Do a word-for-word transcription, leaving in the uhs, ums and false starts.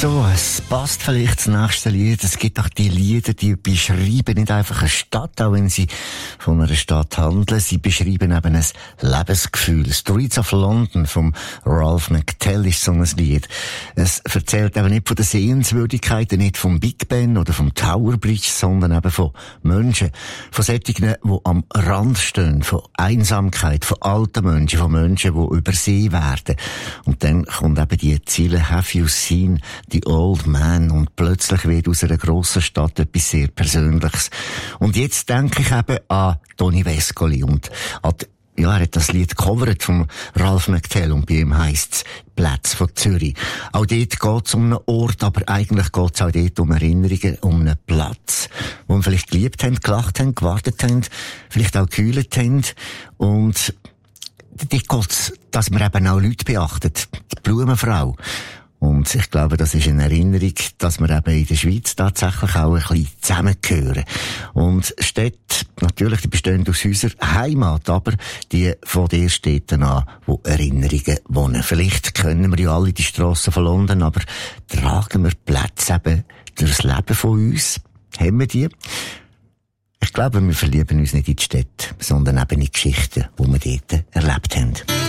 so, es passt vielleicht das nächste Lied. Es gibt auch die Lieder, die beschreiben nicht einfach eine Stadt, auch wenn sie von einer Stadt handeln. Sie beschreiben eben ein Lebensgefühl. Streets of London vom Ralph McTell ist so ein Lied. Es erzählt eben nicht von den Sehenswürdigkeiten, nicht vom Big Ben oder vom Tower Bridge, sondern eben von Menschen. Von solchen, die am Rand stehen, von Einsamkeit, von alten Menschen, von Menschen, die übersehen werden. Und dann kommt eben die Ziele, have you seen the old man? Und plötzlich wird aus einer grossen Stadt etwas sehr Persönliches. Und jetzt denke ich eben an Toni Vescoli und an die, ja, er hat das Lied gecovert vom Ralph McTell und bei ihm heisst es Platz von Zürich. Auch dort geht es um einen Ort, aber eigentlich geht es auch dort um Erinnerungen, um einen Platz, wo wir vielleicht geliebt haben, gelacht haben, gewartet haben, vielleicht auch gekühlt haben. Und dort geht es, dass man eben auch Leute beachtet. Die Blumenfrau. Und ich glaube, das ist eine Erinnerung, dass wir eben in der Schweiz tatsächlich auch ein bisschen zusammengehören. Und Städte, natürlich, die bestehen aus Häusern, Heimat, aber die von den Städten an, wo Erinnerungen wohnen. Vielleicht kennen wir ja alle die Strassen von London, aber tragen wir Plätze eben durchs Leben von uns? Haben wir die? Ich glaube, wir verlieben uns nicht in die Städte, sondern eben in die Geschichten, die wir dort erlebt haben.